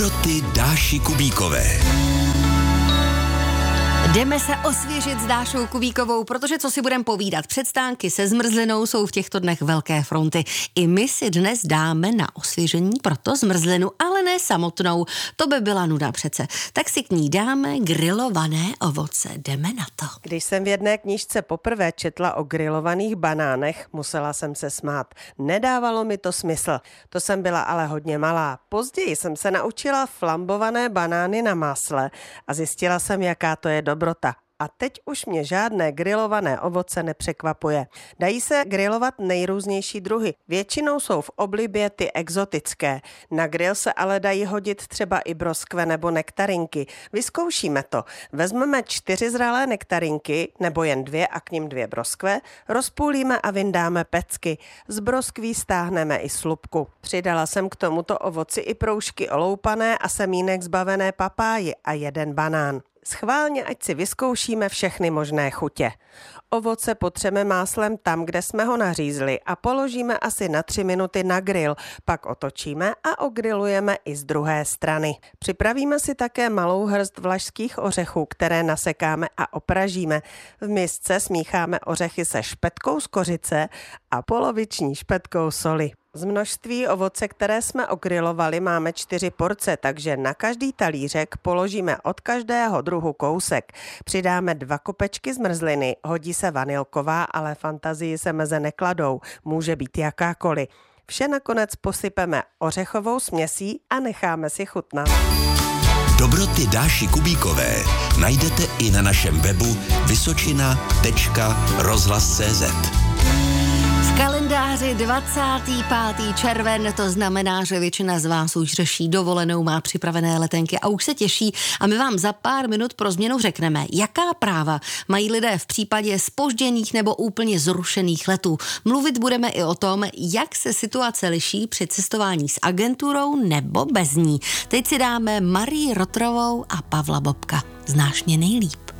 Dobroty Dáši Kubíkové. Jdeme se osvěžit s Dášou Kubíkovou, protože co si budeme povídat, předstánky se zmrzlinou jsou v těchto dnech velké fronty. I my si dnes dáme na osvěžení proto zmrzlinu, ale ne samotnou, to by byla nuda přece. Tak si k ní dáme grilované ovoce, jdeme na to. Když jsem v jedné knížce poprvé četla o grilovaných banánech, musela jsem se smát. Nedávalo mi to smysl. To jsem byla ale hodně malá. Později jsem se naučila flambované banány na másle a zjistila jsem, jaká to je dobrota. A teď už mě žádné grilované ovoce nepřekvapuje. Dají se grilovat nejrůznější druhy. Většinou jsou v oblibě ty exotické. Na grill se ale dají hodit třeba i broskve nebo nektarinky. Vyzkoušíme to. Vezmeme 4 zralé nektarinky, nebo jen 2 a k nim 2 broskve, rozpůlíme a vyndáme pecky. Z broskví stáhneme i slupku. Přidala jsem k tomuto ovoci i proužky oloupané a semínek zbavené papáji a 1 banán. Schválně, ať si vyzkoušíme všechny možné chutě. Ovoce potřeme máslem tam, kde jsme ho nařízli a položíme asi na 3 minuty na grill, pak otočíme a ogrilujeme i z druhé strany. Připravíme si také malou hrst vlašských ořechů, které nasekáme a opražíme. V misce smícháme ořechy se špetkou z kořice a poloviční špetkou soli. Z množství ovoce, které jsme ogrilovali, máme 4 porce, takže na každý talířek položíme od každého druhu kousek. Přidáme 2 kopečky zmrzliny, hodí se vanilková, ale fantazii se meze nekladou, může být jakákoliv. Vše nakonec posypeme ořechovou směsí a necháme si chutnat. Dobroty Dáši Kubíkové najdete i na našem webu vysočina.rozhlas.cz. V kalendáři 25. červen, to znamená, že většina z vás už řeší dovolenou, má připravené letenky a už se těší a my vám za pár minut pro změnu řekneme, jaká práva mají lidé v případě zpožděných nebo úplně zrušených letů. Mluvit budeme i o tom, jak se situace liší při cestování s agenturou nebo bez ní. Teď si dáme Marii Rotrovou a Pavla Bobka. Znáš mě nejlíp.